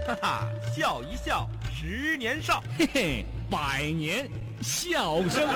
哈哈，笑一笑，10年少， 嘿嘿，100年笑声。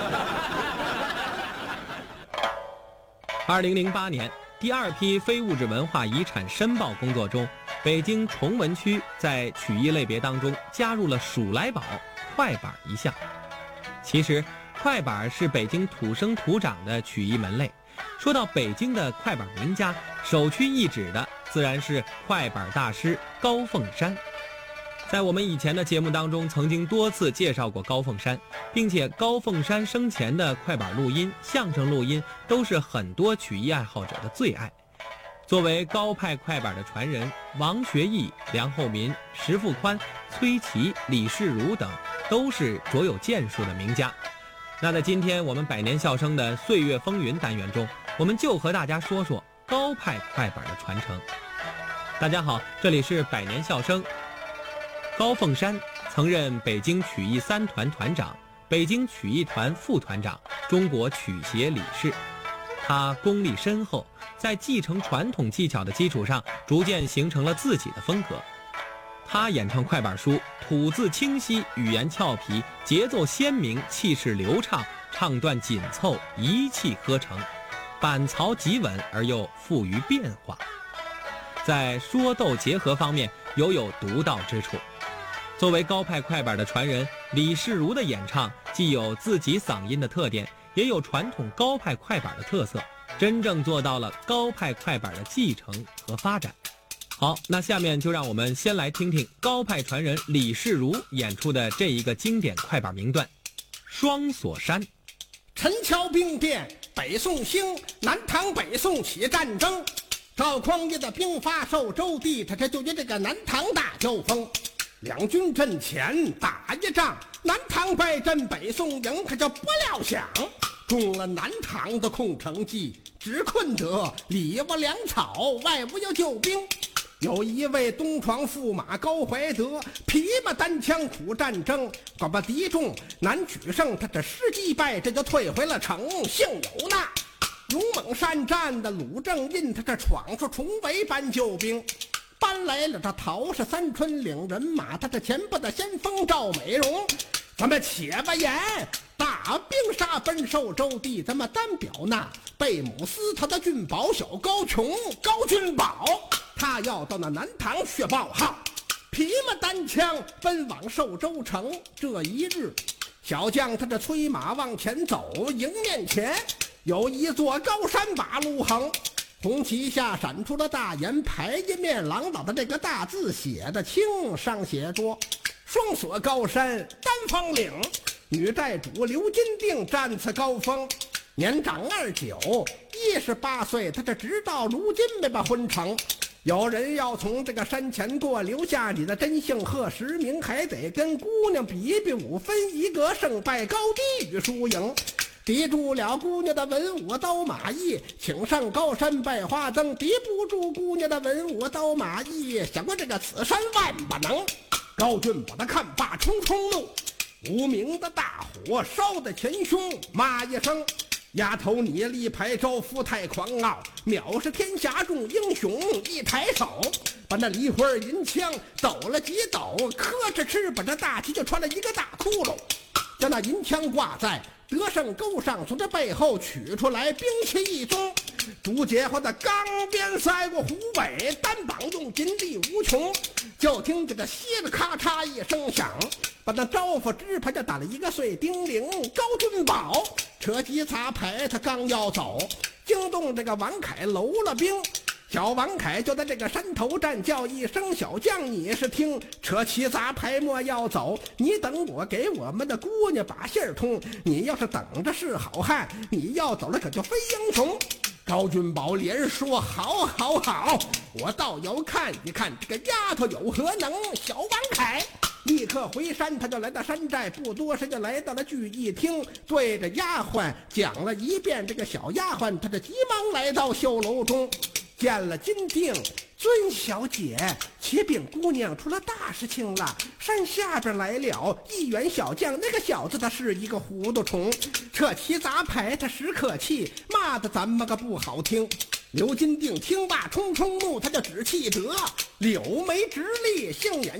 2008年，第2批非物质文化遗产申报工作中，北京崇文区在曲艺类别当中加入了数来宝快板一项。其实，快板是北京土生土长的曲艺门类。说到北京的快板名家，首屈一指的自然是快板大师高凤山。在我们以前的节目当中，曾经多次介绍过高凤山，并且高凤山生前的快板录音、相声录音都是很多曲艺爱好者的最爱。作为高派快板的传人，王学义、梁厚民、石富宽、崔琦、李世儒等都是卓有建树的名家。那在今天我们百年笑声的岁月风云单元中，我们就和大家说说高派快板的传承。大家好，这里是百年笑声。高凤山曾任北京曲艺3团团长、北京曲艺团副团长、中国曲协理事。他功力深厚，在继承传统技巧的基础上，逐渐形成了自己的风格。他演唱快板书，吐字清晰，语言俏皮，节奏鲜明，气势流畅，唱段紧凑，一气呵成，板槽极稳而又富于变化。在说逗结合方面犹有独到之处。作为高派快板的传人，李世儒的演唱既有自己嗓音的特点，也有传统高派快板的特色，真正做到了高派快板的继承和发展。好，那下面就让我们先来听听高派传人李世儒演出的这一个经典快板名段《双锁山》。 陈桥兵变，北宋兴，南唐北宋起战争。赵匡胤的兵发寿州地，他这就因这个南唐大交锋。两军阵前打一仗，南唐败阵，北宋赢，可就不料想中了南唐的空城计，只困得里无粮草，外无有救兵。有一位东床驸马高怀德，匹马单枪苦战争，可把敌众难取胜，他这10击败，这就退回了城。幸有那勇猛善战的鲁正印，他这闯出重围搬救兵，搬来了这陶氏三春领人马，他这前部的先锋赵美荣。咱们且不言大兵杀奔寿州地，咱们单表那贝母司他的郡保小高琼高君宝，他要到那南唐去报号，匹马单枪奔往寿州城。这一日，小将他这催马往前走，迎面前有一座高山把路横，红旗下闪出了大言牌，一面朗朗的这个大字写的清，上写着双锁高山丹方岭，女寨主刘金定占此高峰，年长29 18岁，他这直到如今没把婚成。有人要从这个山前过，留下你的真姓和实名，还得跟姑娘比比武，分一个胜败高低与输赢。敌住了姑娘的文武刀马义，请上高山拜花灯，敌不住姑娘的文武刀马义，想过这个此山万不能。高俊宝的看罢冲冲怒，无名的大火烧在前胸，骂一声：丫头你立牌招夫太狂傲，藐视天下众英雄。一抬手把那梨花银枪抖了几抖，磕哧哧把这大旗就穿了一个大窟窿，将那银枪挂在得胜钩上，从这背后取出来，兵器一宗，竹节花的钢鞭塞过虎尾，单膀用劲力无穷。就听这个蝎子咔嚓一声响，把那招呼支牌就打了一个碎叮铃。高君宝扯起杂牌，他刚要走，惊动这个王凯搂了兵。小王凯就在这个山头站，叫一声：小将你是听，扯起杂牌莫要走，你等我给我们的姑娘把信儿通。你要是等着是好汉，你要走了可就非英雄。高君宝连说：好好好，我倒要看一看这个丫头有何能。小王凯立刻回山，他就来到山寨，不多时就来到了聚义厅，对着丫鬟讲了一遍。这个小丫鬟他这急忙来到绣楼中，见了金定尊小姐，启禀姑娘出了大事情了，山下边来了一员小将，那个小子他是一个糊涂虫，扯旗杂牌他使客气，骂的咱们个不好听。刘金定听罢冲冲怒，他就只气得柳眉直立，杏眼